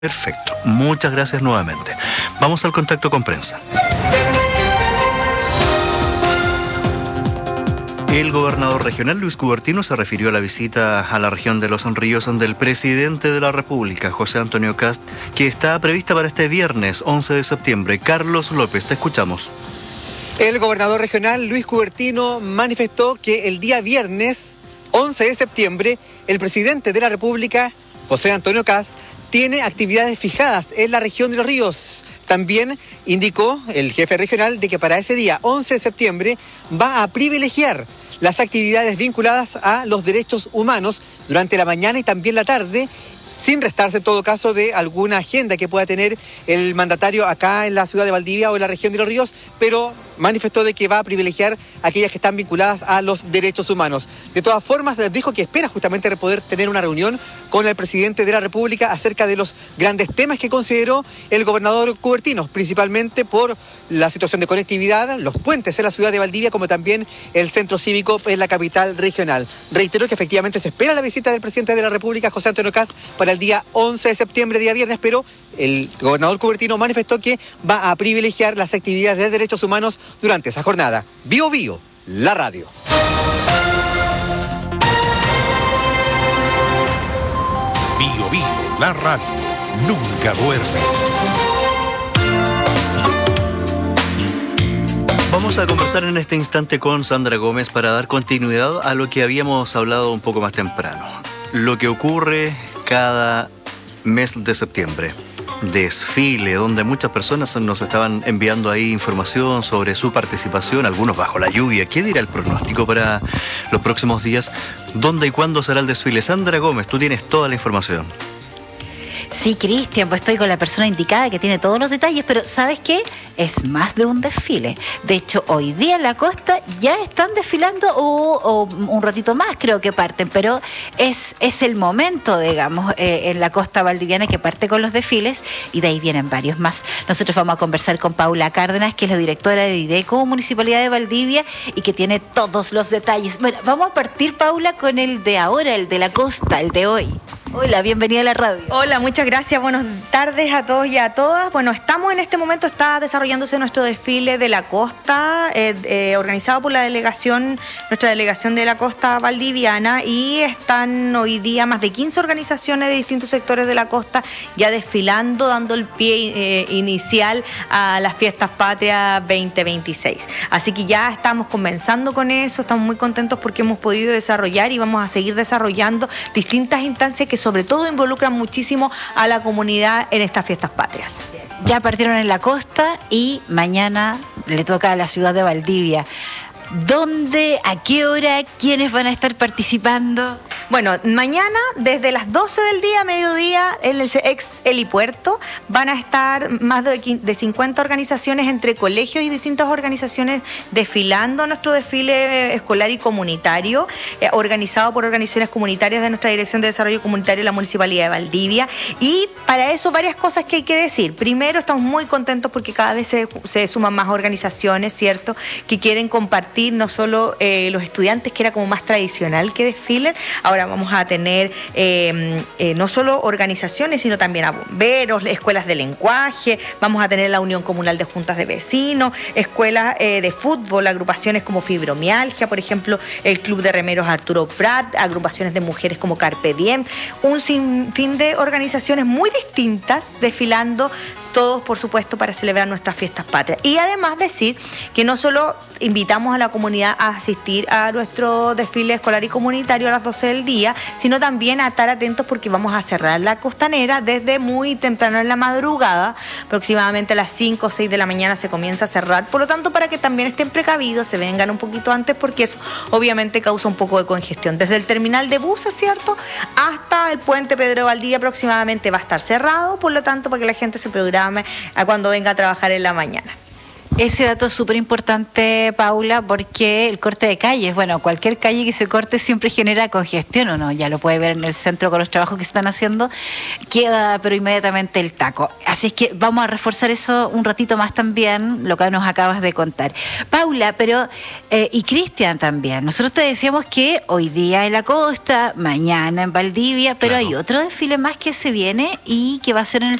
Perfecto, muchas gracias nuevamente. Vamos al contacto con prensa. El gobernador regional Luis Cubertino se refirió a la visita a la región de Los Ríos del presidente de la República, José Antonio Kast, que está prevista para este viernes 11 de septiembre. Carlos López, te escuchamos. El gobernador regional Luis Cubertino manifestó que el día viernes 11 de septiembre el presidente de la República, José Antonio Kast, tiene actividades fijadas en la región de Los Ríos. También indicó el jefe regional de que para ese día, 11 de septiembre, va a privilegiar las actividades vinculadas a los derechos humanos durante la mañana y también la tarde, sin restarse en todo caso de alguna agenda que pueda tener el mandatario acá en la ciudad de Valdivia o en la región de Los Ríos, pero manifestó de que va a privilegiar aquellas que están vinculadas a los derechos humanos. De todas formas, dijo que espera justamente poder tener una reunión con el presidente de la República acerca de los grandes temas que consideró el gobernador Cubertino, principalmente por la situación de conectividad, los puentes en la ciudad de Valdivia, como también el centro cívico en la capital regional. Reiteró que efectivamente se espera la visita del presidente de la República, José Antonio Kast, para el día 11 de septiembre, día viernes, pero el gobernador Cubertino manifestó que va a privilegiar las actividades de derechos humanos durante esa jornada. Bio Bio, la radio. Bio Bio, la radio, nunca duerme. Vamos a conversar en este instante con Sandra Gómez para dar continuidad a lo que habíamos hablado un poco más temprano. Lo que ocurre cada mes de septiembre. Desfile, donde muchas personas nos estaban enviando ahí información sobre su participación, algunos bajo la lluvia. ¿Qué dirá el pronóstico para los próximos días? ¿Dónde y cuándo será el desfile? Sandra Gómez, tú tienes toda la información. Sí, Cristian, pues estoy con la persona indicada que tiene todos los detalles, pero ¿sabes qué? Es más de un desfile. De hecho, hoy día en la costa ya están desfilando o un ratito más creo que parten, pero es el momento, digamos, en la costa valdiviana que parte con los desfiles y de ahí vienen varios más. Nosotros vamos a conversar con Paula Cárdenas, que es la directora de IDECO, Municipalidad de Valdivia, y que tiene todos los detalles. Bueno, vamos a partir, Paula, con el de ahora, el de la costa, el de hoy. Hola, bienvenida a la radio. Hola, muchas gracias. Buenas tardes a todos y a todas. Bueno, estamos en este momento, está desarrollándose nuestro desfile de la costa, organizado por nuestra delegación de la costa valdiviana, y están hoy día más de 15 organizaciones de distintos sectores de la costa ya desfilando, dando el pie inicial a las Fiestas Patrias 2026. Así que ya estamos comenzando con eso, estamos muy contentos porque hemos podido desarrollar y vamos a seguir desarrollando distintas instancias que sobre todo involucran muchísimo a la comunidad en estas Fiestas Patrias. Ya partieron en la costa y mañana le toca a la ciudad de Valdivia. ¿Dónde, a qué hora, quiénes van a estar participando? Bueno, mañana desde las 12 del día, mediodía, en el ex helipuerto, van a estar más de 50 organizaciones entre colegios y distintas organizaciones desfilando nuestro desfile escolar y comunitario, organizado por organizaciones comunitarias de nuestra Dirección de Desarrollo Comunitario de la Municipalidad de Valdivia. Y para eso varias cosas que hay que decir. Primero, estamos muy contentos porque cada vez se suman más organizaciones, ¿cierto?, que quieren compartir no solo los estudiantes, que era como más tradicional que desfilen. Ahora vamos a tener no solo organizaciones, sino también a bomberos, escuelas de lenguaje, vamos a tener la Unión Comunal de Juntas de Vecinos, escuelas de fútbol, agrupaciones como Fibromialgia, por ejemplo, el Club de Remeros Arturo Prat, agrupaciones de mujeres como Carpe Diem, un sinfín de organizaciones muy distintas desfilando, todos por supuesto para celebrar nuestras Fiestas Patrias. Y además decir que no solo invitamos a la comunidad a asistir a nuestro desfile escolar y comunitario a las 12 del día, sino también a estar atentos porque vamos a cerrar la costanera desde muy temprano en la madrugada, aproximadamente a las 5 o 6 de la mañana se comienza a cerrar, por lo tanto para que también estén precavidos, se vengan un poquito antes porque eso obviamente causa un poco de congestión. Desde el terminal de buses, ¿cierto?, hasta el puente Pedro Valdivia aproximadamente va a estar cerrado, por lo tanto para que la gente se programe a cuando venga a trabajar en la mañana. Ese dato es súper importante, Paula, porque el corte de calles, bueno, cualquier calle que se corte siempre genera congestión, ¿o no? Ya lo puede ver en el centro con los trabajos que se están haciendo, queda pero inmediatamente el taco. Así es que vamos a reforzar eso un ratito más también, lo que nos acabas de contar. Paula, pero, y Cristian también, nosotros te decíamos que hoy día en la costa, mañana en Valdivia, pero Claro. hay otro desfile más que se viene y que va a ser en el